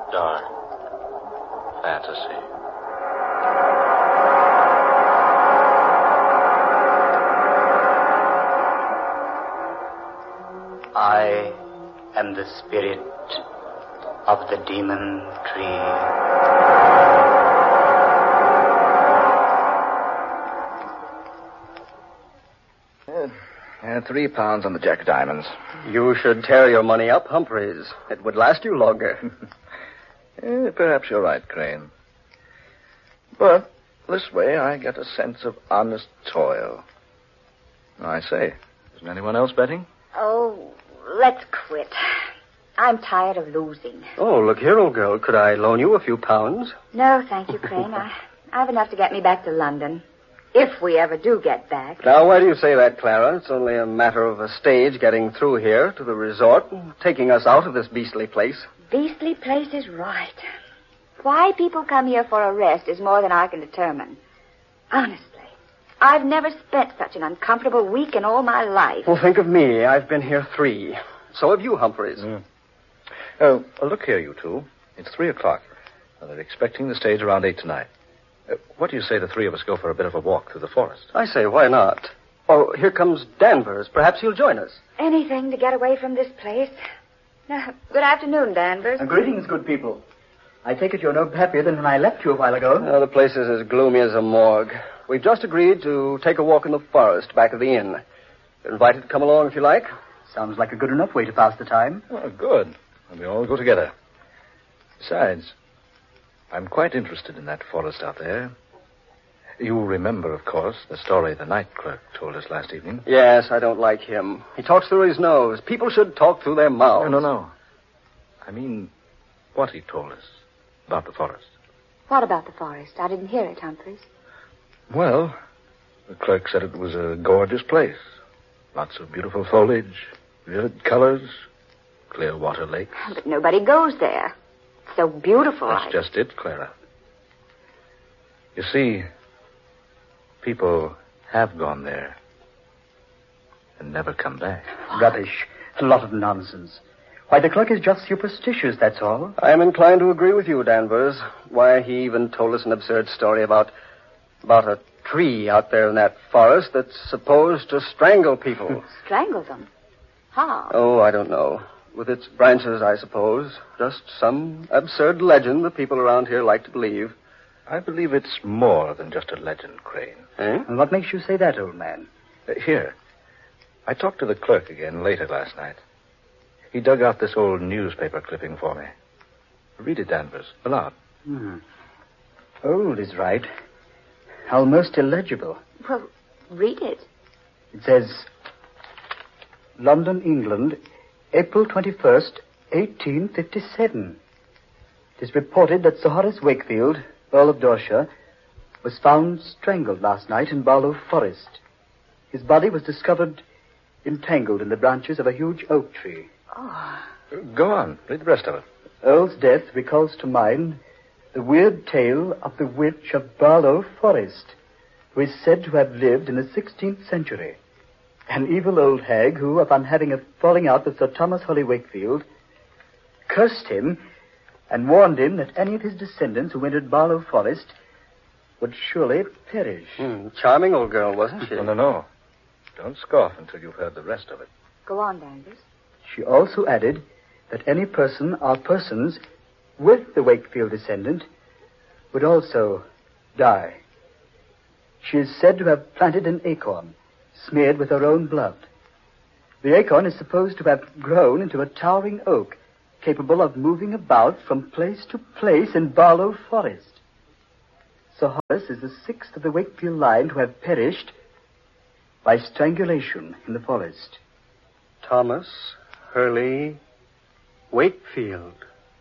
dark fantasy. I am the spirit of the demon tree. 3 pounds on the Jack of Diamonds. You should tear your money up, Humphreys. It would last you longer. Perhaps you're right, Crane. But this way I get a sense of honest toil. I say, isn't anyone else betting? Oh, let's quit. I'm tired of losing. Oh, look here, old girl. Could I loan you a few pounds? No, thank you, Crane. I have enough to get me back to London. If we ever do get back. Now, why do you say that, Clara? It's only a matter of a stage getting through here to the resort, taking us out of this beastly place. Beastly place is right. Why people come here for a rest is more than I can determine. Honestly, I've never spent such an uncomfortable week in all my life. Well, think of me. I've been here 3. So have you, Humphreys. Oh, look here, you two. It's 3 o'clock. They're expecting the stage around 8 tonight. What do you say the 3 of us go for a bit of a walk through the forest? I say, why not? Oh, here comes Danvers. Perhaps he'll join us. Anything to get away from this place. Good afternoon, Danvers. Greetings, good people. I take it you're no happier than when I left you a while ago. The place is as gloomy as a morgue. We've just agreed to take a walk in the forest back of the inn. You're invited to come along if you like. Sounds like a good enough way to pass the time. Oh, good. And we all go together. Besides, I'm quite interested in that forest out there. You remember, of course, the story the night clerk told us last evening. Yes, I don't like him. He talks through his nose. People should talk through their mouths. No. I mean, what he told us about the forest. What about the forest? I didn't hear it, Humphreys. Well, the clerk said it was a gorgeous place. Lots of beautiful foliage, vivid colors, clear water lakes. But nobody goes there. It's so beautiful. That's just it, Clara. You see, people have gone there and never come back. Rubbish. A lot of nonsense. Why, the clerk is just superstitious, that's all. I'm inclined to agree with you, Danvers. Why, he even told us an absurd story about a tree out there in that forest that's supposed to strangle people. Strangle them? How? Oh, I don't know. With its branches, I suppose. Just some absurd legend that people around here like to believe. I believe it's more than just a legend, Crane. Eh? And what makes you say that, old man? Here. I talked to the clerk again later last night. He dug out this old newspaper clipping for me. Read it, Danvers, aloud. Old is right. Almost illegible. Well, read it. It says, London, England, April 21st, 1857. It is reported that Sir Horace Wakefield, Earl of Dorset, was found strangled last night in Barlow Forest. His body was discovered entangled in the branches of a huge oak tree. Go on. Read the rest of it. Earl's death recalls to mind the weird tale of the witch of Barlow Forest, who is said to have lived in the 16th century. An evil old hag who, upon having a falling out with Sir Thomas Holly Wakefield, cursed him and warned him that any of his descendants who entered Barlow Forest would surely perish. Charming old girl, wasn't she? No. Don't scoff until you've heard the rest of it. Go on, Danvers. She also added that any person or persons with the Wakefield descendant would also die. She is said to have planted an acorn, smeared with her own blood. The acorn is supposed to have grown into a towering oak, capable of moving about from place to place in Barlow Forest. Sir Horace is the 6th of the Wakefield line to have perished by strangulation in the forest. Thomas Hurley Wakefield.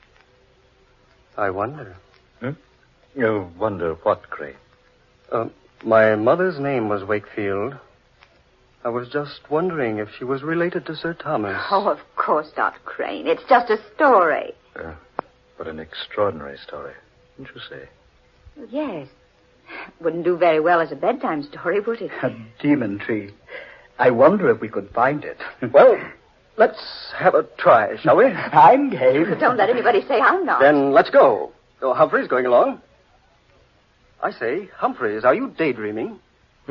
I wonder. You wonder what, Crane? My mother's name was Wakefield. I was just wondering if she was related to Sir Thomas. Oh, of course not, Crane. It's just a story. What an extraordinary story, didn't you say? Yes. Wouldn't do very well as a bedtime story, would it? A demon tree. I wonder if we could find it. Well, let's have a try, shall we? I'm game. Don't let anybody say I'm not. Then let's go. Oh, Humphrey's going along. I say, Humphreys, are you daydreaming?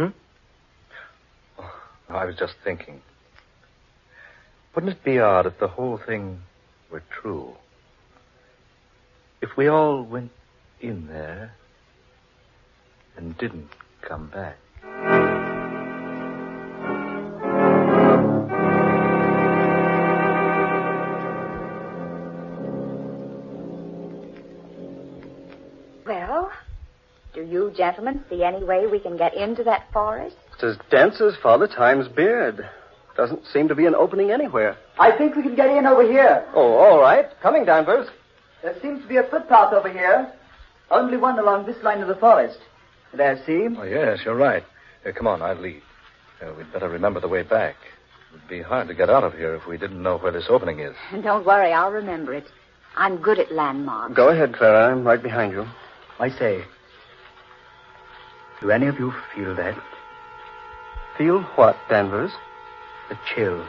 I was just thinking. Wouldn't it be odd if the whole thing were true? If we all went in there and didn't come back. Well, do you gentlemen see any way we can get into that forest? It's as dense as Father Time's beard. Doesn't seem to be an opening anywhere. I think we can get in over here. Oh, all right. Coming, Danvers. There seems to be a footpath over here. Only one along this line of the forest. There, see? Oh, yes, you're right. Come on, I'll lead. We'd better remember the way back. It would be hard to get out of here if we didn't know where this opening is. Don't worry, I'll remember it. I'm good at landmarks. Go ahead, Clara. I'm right behind you. I say, do any of you feel that? Feel what, Danvers? The chill.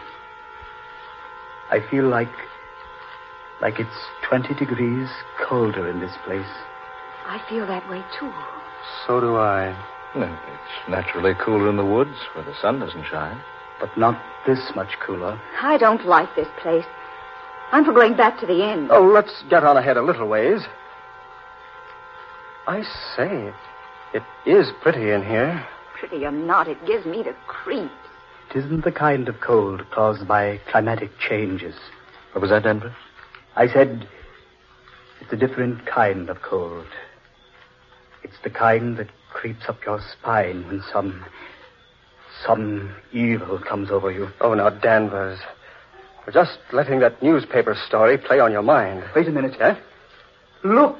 I feel like it's 20 degrees colder in this place. I feel that way, too. So do I. It's naturally cooler in the woods where the sun doesn't shine. But not this much cooler. I don't like this place. I'm for going back to the inn. Oh, let's get on ahead a little ways. I say, it is pretty in here. Pretty or not, it gives me the creeps. It isn't the kind of cold caused by climatic changes. What was that, Denver? I said it's a different kind of cold. It's the kind that creeps up your spine when some evil comes over you. Oh, now, Danvers. We're just letting that newspaper story play on your mind. Wait a minute, eh? Look!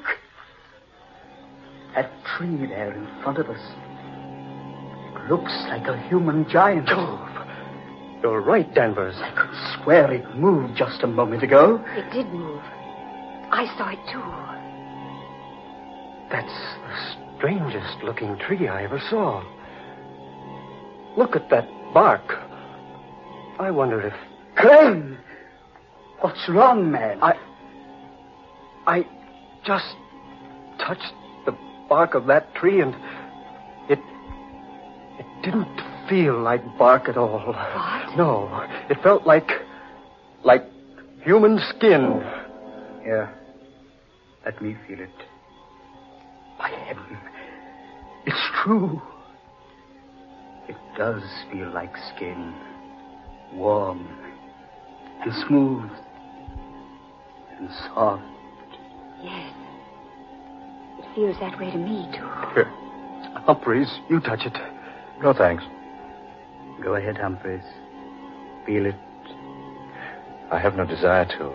That tree there in front of us. It looks like a human giant. Jove! You're right, Danvers. I could swear it moved just a moment ago. It did move. I saw it, too. That's the strangest looking tree I ever saw. Look at that bark. I wonder if... Crane! What's wrong, man? I just touched the bark of that tree and it didn't feel like bark at all. What? No, it felt like human skin. Here, let me feel it. By heaven, it's true. It does feel like skin. Warm and smooth and soft. Yes. It feels that way to me, too. Here, Humphreys, you touch it. No, thanks. Go ahead, Humphreys. Feel it. I have no desire to.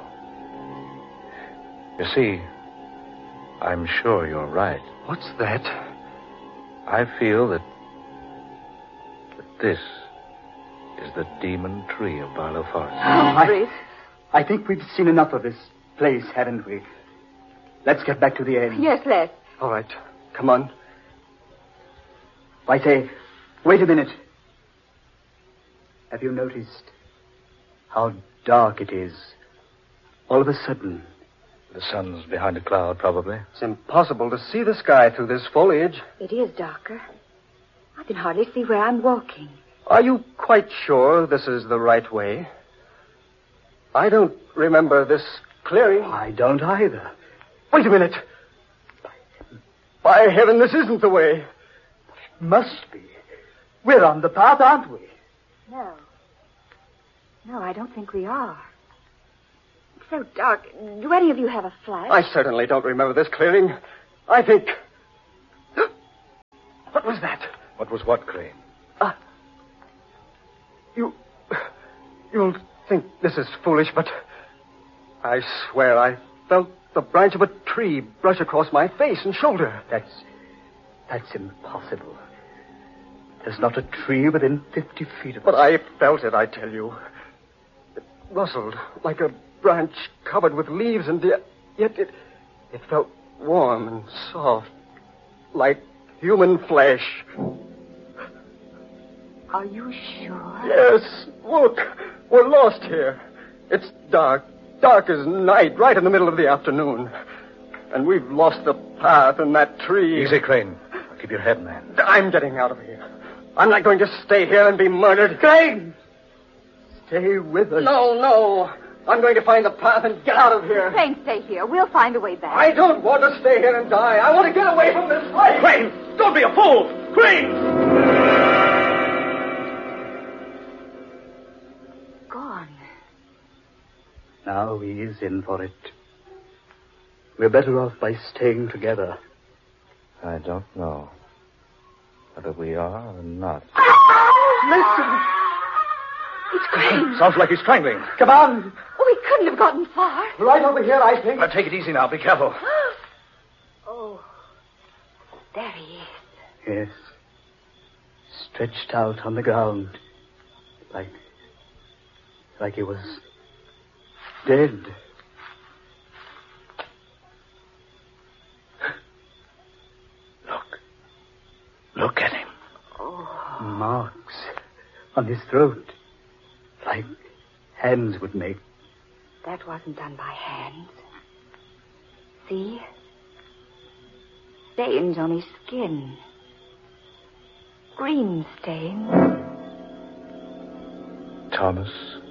You see, I'm sure you're right. What's that? I feel that this is the demon tree of Barlow Forest. Humphreys. I think we've seen enough of this place, haven't we? Let's get back to the inn. Yes, let's. All right, come on. I say, wait a minute. Have you noticed how dark it is? All of a sudden. The sun's behind a cloud, probably. It's impossible to see the sky through this foliage. It is darker. I can hardly see where I'm walking. Are you quite sure this is the right way? I don't remember this clearing. I don't either. Wait a minute. By heaven, this isn't the way. It must be. We're on the path, aren't we? No. No, I don't think we are. It's so dark. Do any of you have a flash? I certainly don't remember this clearing. I think... What was that? What was what, Crane? You'll think this is foolish, but I swear I felt the branch of a tree brush across my face and shoulder. That's impossible. There's not a tree within 50 feet of us. But I felt it, I tell you. It rustled like a branch covered with leaves, and yet it felt warm and soft, like human flesh. Are you sure? Yes, look, we're lost here. It's dark. Dark as night, right in the middle of the afternoon. And we've lost the path in that tree. Easy, Crane. Keep your head, man. I'm getting out of here. I'm not going to stay here and be murdered. Crane! Stay with us. No. I'm going to find the path and get out of here. Crane, stay here. We'll find a way back. I don't want to stay here and die. I want to get away from this place. Crane! Don't be a fool! Crane! Gone. Now he is in for it. We're better off by staying together. I don't know whether we are or not. Listen! It's Crane. Sounds like he's strangling. Come on! Oh, he couldn't have gotten far. Right over here, I think. Now, take it easy now. Be careful. Oh, there he is. Yes. Stretched out on the ground. Like he was dead. Look at him. Oh, Marks on his throat. Like hands would make. that wasn't done by hands. See? Stains on his skin. Green stains. Thomas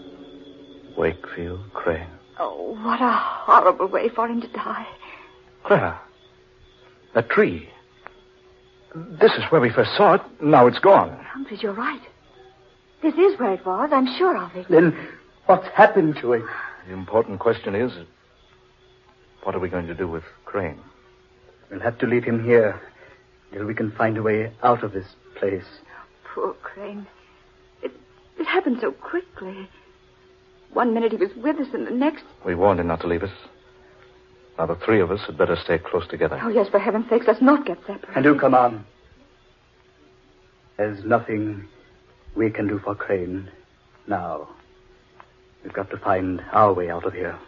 Wakefield Crane. Oh, what a horrible way for him to die. Clara, that tree. This is where we first saw it. Now it's gone. Humphreys, you're right. This is where it was. I'm sure of it. Then what's happened to it? The important question is, what are we going to do with Crane? We'll have to leave him here till we can find a way out of this place. Poor Crane. It happened so quickly. 1 minute he was with us, and the next... We warned him not to leave us. Now, the three of us had better stay close together. Oh, yes, for heaven's sakes, let's not get separated. And do come on. There's nothing we can do for Crane now. We've got to find our way out of here.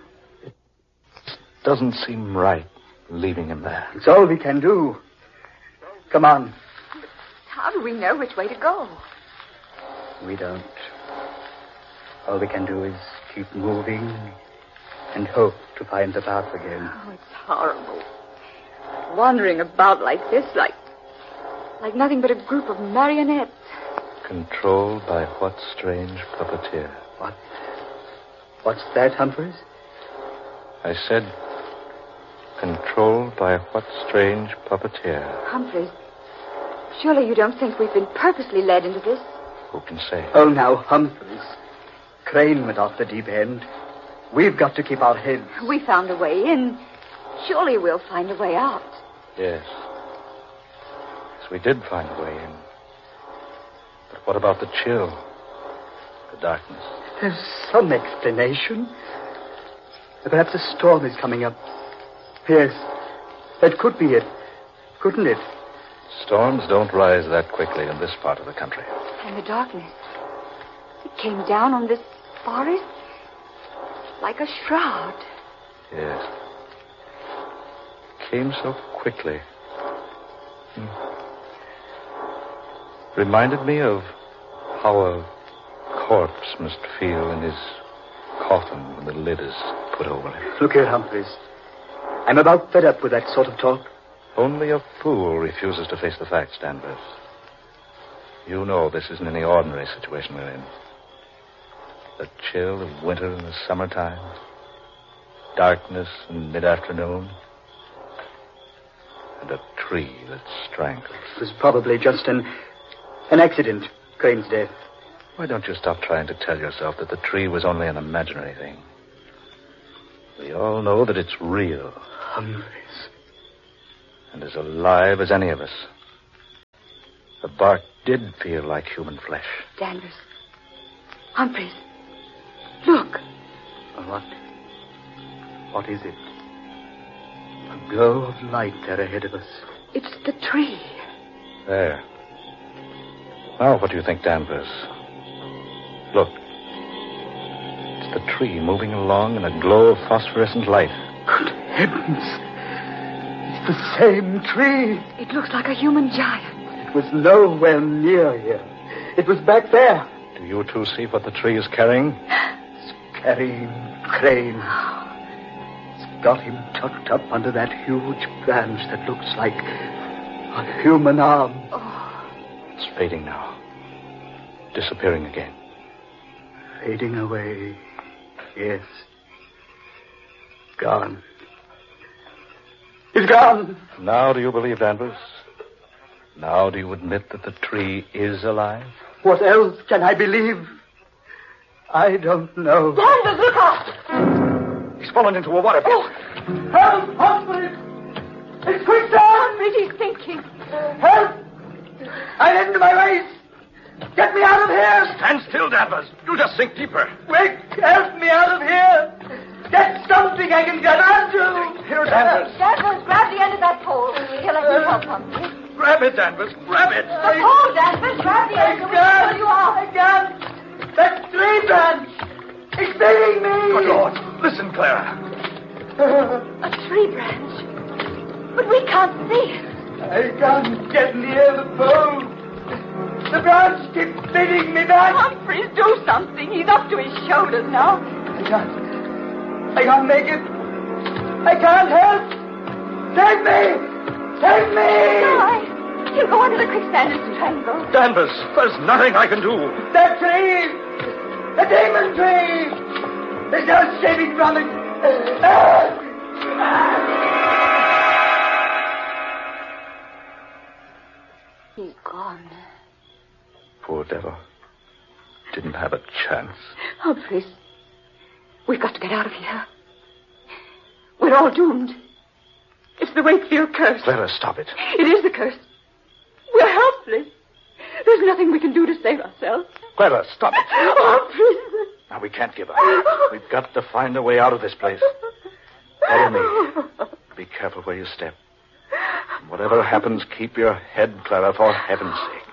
Doesn't seem right leaving him there. It's all we can do. Come on. How do we know which way to go? We don't. All we can do is keep moving and hope to find the path again. Oh, it's horrible. Wandering about like this, like nothing but a group of marionettes. Controlled by what strange puppeteer? What's that, Humphreys? I said, controlled by what strange puppeteer? Humphreys, surely you don't think we've been purposely led into this? Who can say? Oh, now, Humphreys. Crane went off the deep end. We've got to keep our heads. We found a way in. Surely we'll find a way out. Yes. Yes, we did find a way in. But what about the chill? The darkness? There's some explanation. Perhaps a storm is coming up. Yes, that could be it. Couldn't it? Storms don't rise that quickly in this part of the country. And the darkness. It came down on this forest like a shroud. Yes. Came so quickly. Reminded me of how a corpse must feel in his coffin when the lid is put over it. Look here, Humphreys. I'm about fed up with that sort of talk. Only a fool refuses to face the facts, Danvers. You know this isn't any ordinary situation we're in. The chill of winter in the summertime. Darkness in mid-afternoon. And a tree that strangles. It was probably just an accident, Crane's death. Why don't you stop trying to tell yourself that the tree was only an imaginary thing? We all know that it's real. Humphreys. And as alive as any of us. The bark did feel like human flesh. Danvers. Humphreys. Look. What is it? A glow of light there ahead of us. It's the tree. There. Now, what do you think, Danvers? Look. It's the tree moving along in a glow of phosphorescent light. Good heavens. It's the same tree. It looks like a human giant. It was nowhere near here. It was back there. Do you two see what the tree is carrying? It's carrying crane. It's got him tucked up under that huge branch that looks like a human arm. It's fading now. Disappearing again. Fading away. Yes. Gone. He's gone. Now do you believe, Danvers? Now do you admit that the tree is alive? What else can I believe? I don't know. Danvers, look out! He's fallen into a water pit. Help! Hospital! It's quicksand! He's sinking. Help! I'm into my waist! Get me out of here! Stand still, Danvers. You'll just sink deeper. Quick! Help me out of here! Get something I can get onto! Here, Danvers. Danvers, grab the end of that pole. Here, let me help something. Grab it, Danvers. Grab it. The pole, Danvers, grab the end. We'll pull you off. I can't! That tree branch! It's stinging me! Good Lord. Listen, Clara. A tree branch. But we can't see it. I can't get near the pole. The branch keeps bidding me back. Humphreys, do something. He's up to his shoulders now. I can't make it. I can't help. Save me! Save me! He'll go under the quicksand and strangle. Danvers, there's nothing I can do. That tree! The demon tree! There's no saving from it. He's gone. Poor devil. Didn't have a chance. Humphreys, we've got to get out of here. We're all doomed. It's the Wakefield curse. Clara, stop it. It is the curse. We're helpless. There's nothing we can do to save ourselves. Clara, stop it. Humphreys. Now, we can't give up. We've got to find a way out of this place. Follow me. Be careful where you step. Whatever happens, keep your head, Clara, for heaven's sake.